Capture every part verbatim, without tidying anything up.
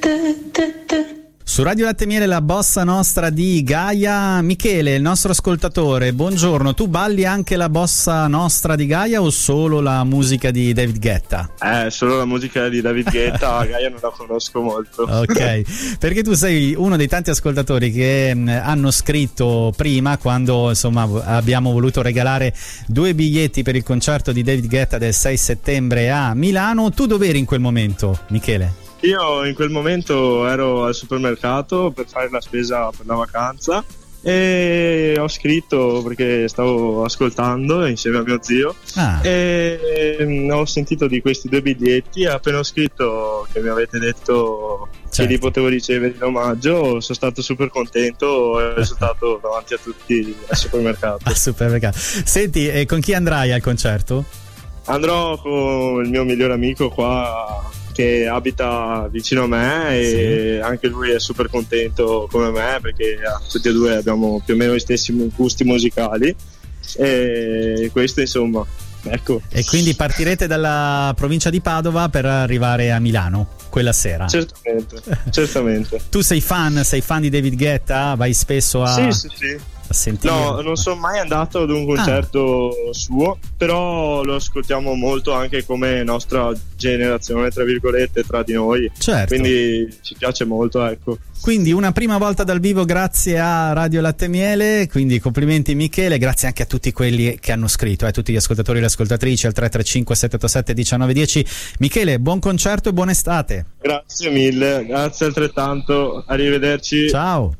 Su Radio Latte e Miele la bossa nostra di Gaia. Michele, il nostro ascoltatore, buongiorno, tu balli anche la bossa nostra di Gaia o solo la musica di David Guetta? Eh, solo la musica di David Guetta, Gaia non la conosco molto. Ok, perché tu sei uno dei tanti ascoltatori che mh, hanno scritto prima, quando insomma abbiamo voluto regalare due biglietti per il concerto di David Guetta del sei settembre a Milano. Tu dov'eri in quel momento, Michele? Io in quel momento ero al supermercato per fare la spesa per la vacanza e ho scritto perché stavo ascoltando insieme a mio zio ah. e ho sentito di questi due biglietti. Appena ho scritto che mi avete detto certo. che li potevo ricevere in omaggio, sono stato super contento e sono stato davanti a tutti al supermercato. Al supermercato. Senti, e con chi andrai al concerto? Andrò con il mio migliore amico qua che abita vicino a me e sì. anche lui è super contento come me perché tutti e due abbiamo più o meno gli stessi gusti musicali e questo insomma, ecco. E quindi partirete dalla provincia di Padova per arrivare a Milano quella sera? Certamente, certamente. Tu sei fan, sei fan di David Guetta? Vai spesso a... Sì, sì, sì. Sentire. No, non sono mai andato ad un concerto ah. suo, però lo ascoltiamo molto anche come nostra generazione, tra virgolette, tra di noi. Certo. Quindi ci piace molto, ecco. Quindi una prima volta dal vivo grazie a Radio Latte e Miele, quindi complimenti Michele, grazie anche a tutti quelli che hanno scritto, eh, tutti gli ascoltatori e le ascoltatrici al tre tre cinque sette otto sette uno nove uno zero. Michele, buon concerto e buona estate. Grazie mille, grazie altrettanto, arrivederci. Ciao.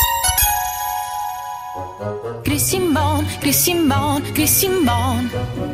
Chris Simon, Chris Simon, Chris Simon.